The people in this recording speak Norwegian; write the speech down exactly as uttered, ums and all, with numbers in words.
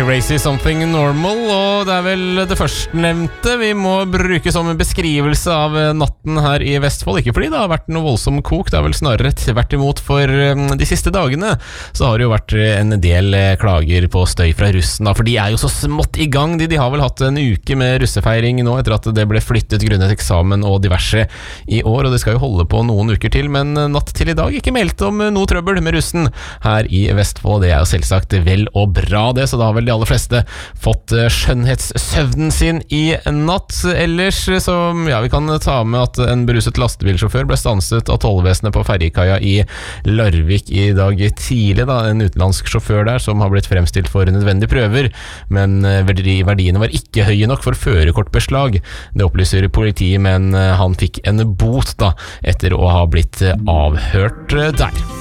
Crazy Something Normal, og det er vel det førstnevnte vi må bruke som en beskrivelse av natten her i Vestfold. Ikke fordi det har vært noe voldsom kok, det er vel snarere tvert imot, for de siste dagene så har det jo vært en del klager på støy fra russen, da, for de er jo så smått i gang. De, de har vel hatt en uke med russefeiring nå etter at det ble flyttet grunnet eksamen og diverse i år, og det skal jo holde på noen uker til, men natt til i dag ikke meldt om noe trøbbel med russen her i Vestfold. Det er jo selvsagt vel og bra det, så da har vel de aller fleste fått skjønnhetssøvnen sin i natt. Ellers så, ja, vi kan ta med at en beruset lastebilsjåfør ble stanset av tollvesenet på ferjekaia i Larvik i dag tidlig, da. En utenlandsk sjåfør der som har blitt fremstilt for nødvendige prøver, men verdiene var ikke høye nok for førerkortbeslag. Det opplyser politiet, men han fikk en bot da, etter å ha blitt avhørt der.